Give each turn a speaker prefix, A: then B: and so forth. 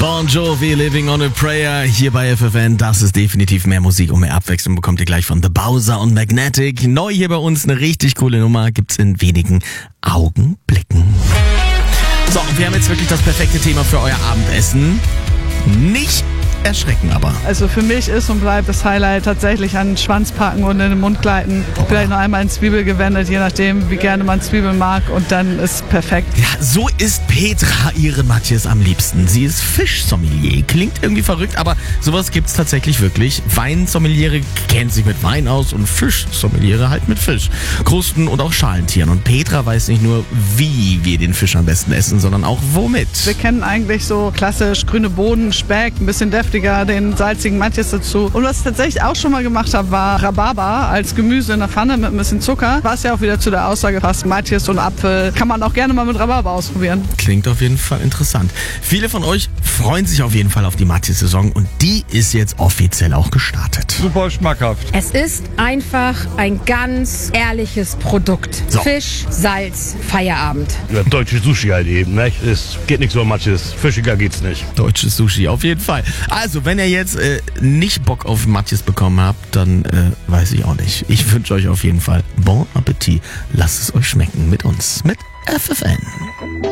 A: Bon Jovi, Living on a Prayer, hier bei FFN. Das ist definitiv mehr Musik und mehr Abwechslung bekommt ihr gleich von The Bowser und Magnetic. Neu hier bei uns, eine richtig coole Nummer, gibt's in wenigen Augenblicken. So, wir haben jetzt wirklich das perfekte Thema für euer Abendessen. Nicht erschrecken aber.
B: Also für mich ist und bleibt das Highlight tatsächlich an den Schwanz packen und in den Mund gleiten. Vielleicht noch einmal in Zwiebel gewendet, je nachdem, wie gerne man Zwiebeln mag, und dann ist perfekt.
A: Ja, so isst Petra ihre Matjes am liebsten. Sie ist Fischsommelier. Klingt irgendwie verrückt, aber sowas gibt's tatsächlich wirklich. Weinsommeliere kennt sich mit Wein aus und Fischsommeliere halt mit Fisch, Krusten und auch Schalentieren. Und Petra weiß nicht nur, wie wir den Fisch am besten essen, sondern auch womit.
B: Wir kennen eigentlich so klassisch grüne Bohnen, Speck, ein bisschen deftiger, den salzigen Matjes dazu. Und was ich tatsächlich auch schon mal gemacht habe, war Rhabarber als Gemüse in der Pfanne mit ein bisschen Zucker. Was ja auch wieder zu der Aussage passt, Matjes und Apfel kann man auch gerne mal mit Rhabarber ausprobieren.
A: Klingt auf jeden Fall interessant. Viele von euch freuen sich auf jeden Fall auf die Matjes-Saison und die ist jetzt offiziell auch gestartet.
C: Super schmackhaft.
D: Es ist einfach ein ganz ehrliches Produkt.
A: So.
D: Fisch, Salz, Feierabend.
E: Ja, deutsche Sushi halt eben, ne? Es geht nicht so um Matjes. Fischiger geht's nicht.
A: Deutsches Sushi, auf jeden Fall. Also, wenn ihr jetzt nicht Bock auf Matjes bekommen habt, dann weiß ich auch nicht. Ich wünsche euch auf jeden Fall Bon Appetit. Lasst es euch schmecken mit uns, mit FFN.